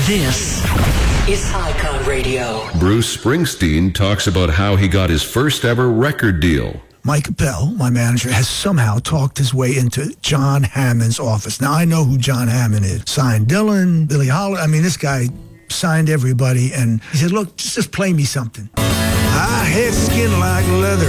This is Icon Radio. Bruce Springsteen talks about how he got his first ever record deal. Mike Appel, my manager, has somehow talked his way into John Hammond's office. Now, I know who John Hammond is. Signed Dylan, Billie Holiday. I mean, this guy signed everybody. And he said, look, just play me something. I had skin like leather.